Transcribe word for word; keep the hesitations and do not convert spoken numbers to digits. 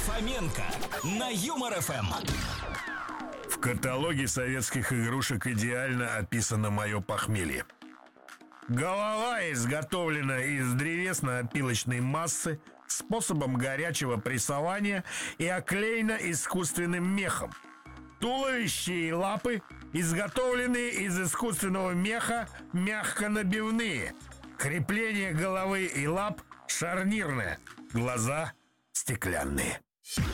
Фоменко на Юмор эф эм. В каталоге советских игрушек идеально описано мое похмелье. Голова изготовлена из древесно-опилочной массы способом горячего прессования и оклеена искусственным мехом. Туловище и лапы изготовлены из искусственного меха, мягко набивные. Крепление головы и лап шарнирное, глаза стеклянные.